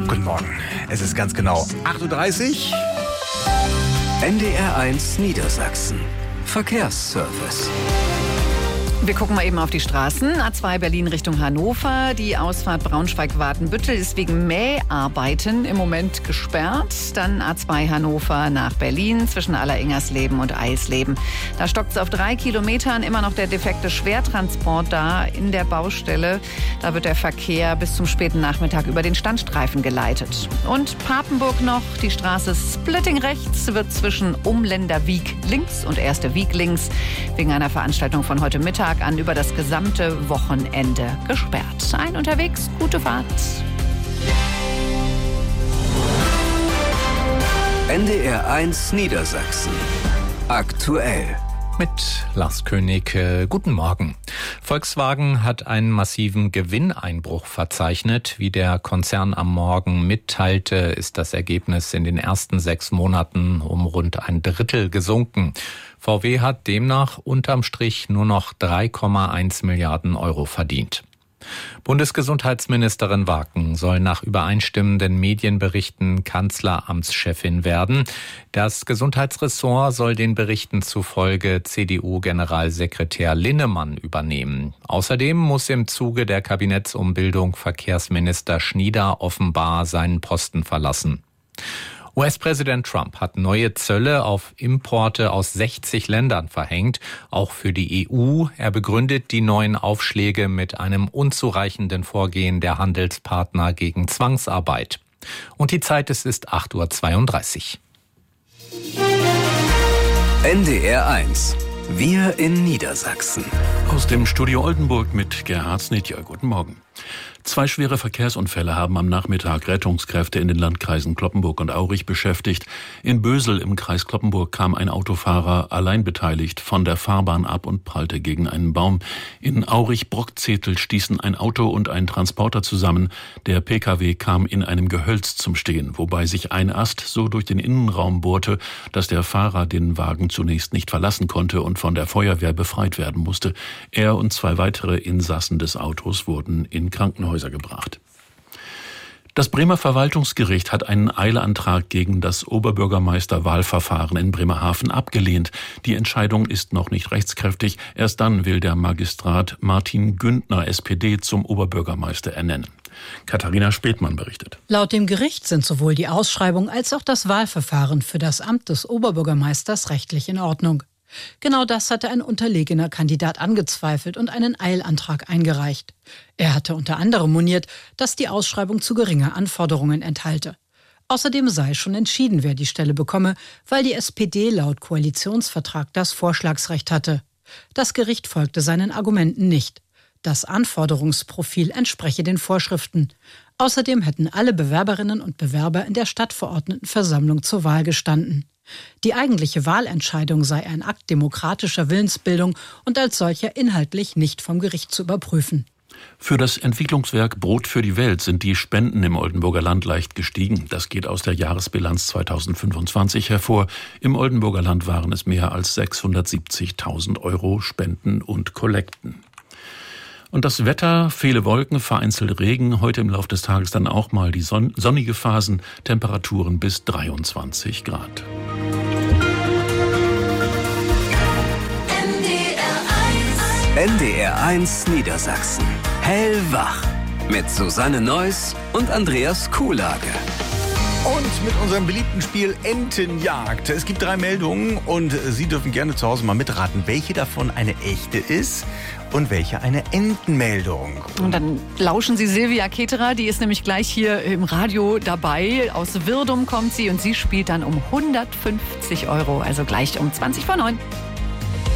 Guten Morgen. Es ist ganz genau 8:30 Uhr. NDR1 Niedersachsen. Verkehrsservice. Wir gucken mal eben auf die Straßen. A2 Berlin Richtung Hannover. Die Ausfahrt Braunschweig-Wartenbüttel ist wegen Mäharbeiten im Moment gesperrt. Dann A2 Hannover nach Berlin zwischen Alleringers-Leben und Eisleben. Da stockt es auf 3 Kilometern. Immer noch der defekte Schwertransport da in der Baustelle. Da wird der Verkehr bis zum späten Nachmittag über den Standstreifen geleitet. Und Papenburg noch. Die Straße Splitting rechts wird zwischen Umländer Wieg links und Erste Wieg links wegen einer Veranstaltung von heute Mittag an über das gesamte Wochenende gesperrt. Ein unterwegs, gute Fahrt. NDR1 Niedersachsen. Aktuell. Mit Lars König, guten Morgen. Volkswagen hat einen massiven Gewinneinbruch verzeichnet. Wie der Konzern am Morgen mitteilte, ist das Ergebnis in den ersten 6 Monaten um rund 1/3 gesunken. VW hat demnach unterm Strich nur noch 3,1 Milliarden Euro verdient. Bundesgesundheitsministerin Waken soll nach übereinstimmenden Medienberichten Kanzleramtschefin werden. Das Gesundheitsressort soll den Berichten zufolge CDU-Generalsekretär Linnemann übernehmen. Außerdem muss im Zuge der Kabinettsumbildung Verkehrsminister Schnieder offenbar seinen Posten verlassen. US-Präsident Trump hat neue Zölle auf Importe aus 60 Ländern verhängt, auch für die EU. Er begründet die neuen Aufschläge mit einem unzureichenden Vorgehen der Handelspartner gegen Zwangsarbeit. Und die Zeit ist 8:32 Uhr. NDR1. Wir in Niedersachsen. Aus dem Studio Oldenburg mit Gerhard Snitjer. Guten Morgen. 2 schwere Verkehrsunfälle haben am Nachmittag Rettungskräfte in den Landkreisen Cloppenburg und Aurich beschäftigt. In Bösel im Kreis Cloppenburg kam ein Autofahrer allein beteiligt von der Fahrbahn ab und prallte gegen einen Baum. In Aurich-Brockzetel stießen ein Auto und ein Transporter zusammen. Der Pkw kam in einem Gehölz zum Stehen, wobei sich ein Ast so durch den Innenraum bohrte, dass der Fahrer den Wagen zunächst nicht verlassen konnte und von der Feuerwehr befreit werden musste. Er und 2 weitere Insassen des Autos wurden in Krankenhäuser gebracht. Das Bremer Verwaltungsgericht hat einen Eilantrag gegen das Oberbürgermeisterwahlverfahren in Bremerhaven abgelehnt. Die Entscheidung ist noch nicht rechtskräftig. Erst dann will der Magistrat Martin Güntner, SPD, zum Oberbürgermeister ernennen. Katharina Späthmann berichtet. Laut dem Gericht sind sowohl die Ausschreibung als auch das Wahlverfahren für das Amt des Oberbürgermeisters rechtlich in Ordnung. Genau das hatte ein unterlegener Kandidat angezweifelt und einen Eilantrag eingereicht. Er hatte unter anderem moniert, dass die Ausschreibung zu geringe Anforderungen enthalte. Außerdem sei schon entschieden, wer die Stelle bekomme, weil die SPD laut Koalitionsvertrag das Vorschlagsrecht hatte. Das Gericht folgte seinen Argumenten nicht. Das Anforderungsprofil entspreche den Vorschriften. Außerdem hätten alle Bewerberinnen und Bewerber in der Stadtverordnetenversammlung zur Wahl gestanden. Die eigentliche Wahlentscheidung sei ein Akt demokratischer Willensbildung und als solcher inhaltlich nicht vom Gericht zu überprüfen. Für das Entwicklungswerk Brot für die Welt sind die Spenden im Oldenburger Land leicht gestiegen. Das geht aus der Jahresbilanz 2025 hervor. Im Oldenburger Land waren es mehr als 670.000 Euro Spenden und Kollekten. Und das Wetter, viele Wolken, vereinzelt Regen, heute im Laufe des Tages dann auch mal die sonnige Phasen, Temperaturen bis 23 Grad. NDR1 Niedersachsen. Hellwach. Mit Susanne Neuss und Andreas Kuhlage. Und mit unserem beliebten Spiel Entenjagd. Es gibt 3 Meldungen und Sie dürfen gerne zu Hause mal mitraten, welche davon eine echte ist und welche eine Entenmeldung. Und dann lauschen Sie Silvia Keterer, die ist nämlich gleich hier im Radio dabei. Aus Wirdum kommt sie und sie spielt dann um 150 Euro, also gleich um 20 vor 9.